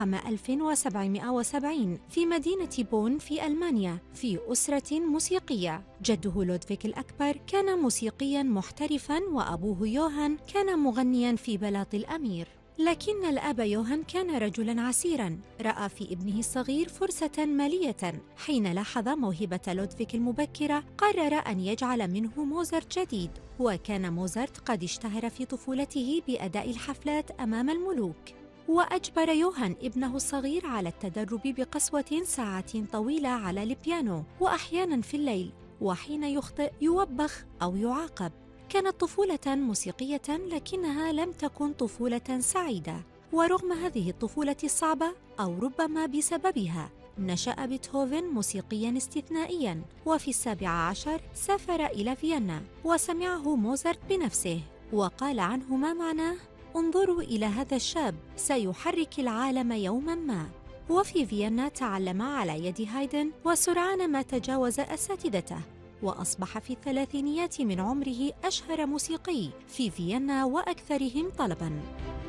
عام 1770 في مدينة بون في ألمانيا في أسرة موسيقية. جده لودفيك الأكبر كان موسيقياً محترفاً، وأبوه يوهان كان مغنياً في بلاط الأمير. لكن الأب يوهان كان رجلاً عسيراً، رأى في ابنه الصغير فرصة مالية. حين لاحظ موهبة لودفيك المبكرة قرر أن يجعل منه موزارت جديد. وكان موزارت قد اشتهر في طفولته بأداء الحفلات أمام الملوك. وأجبر يوهان ابنه الصغير على التدرب بقسوة ساعات طويلة على البيانو، وأحياناً في الليل، وحين يخطئ يوبخ أو يعاقب. كانت طفولة موسيقية، لكنها لم تكن طفولة سعيدة. ورغم هذه الطفولة الصعبة، أو ربما بسببها، نشأ بيتهوفن موسيقياً استثنائياً. وفي 17 سافر إلى فيينا وسمعه موزارت بنفسه، وقال عنه ما معناه: انظروا إلى هذا الشاب، سيحرك العالم يوماً ما. وفي فيينا تعلم على يد هايدن، وسرعان ما تجاوز أساتذته، وأصبح في الثلاثينيات من عمره أشهر موسيقي في فيينا وأكثرهم طلباً.